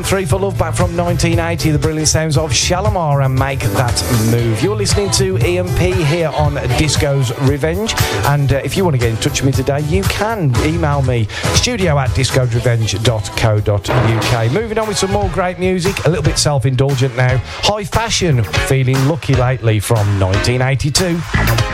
Three for Love, back from 1980, the brilliant sounds of Shalimar and Make That Move. You're listening to Ian P here on Disco's Revenge, and if you want to get in touch with me today, you can email me, studio@discosrevenge.co.uk. Moving on with some more great music, a little bit self-indulgent now. High Fashion, Feeling Lucky Lately from 1982.